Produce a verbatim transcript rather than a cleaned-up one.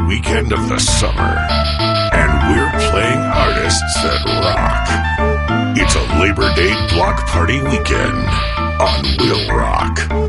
weekend of the summer, and we're playing artists that rock. It's a Labor Day block party weekend on Will Rock.